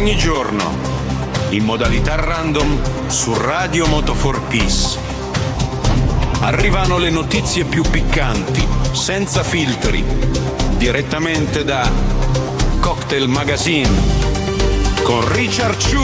ogni giorno, in modalità random su Radio Moto for Peace. Arrivano le notizie più piccanti, senza filtri, direttamente da Cocktail Magazine con Richard Chu.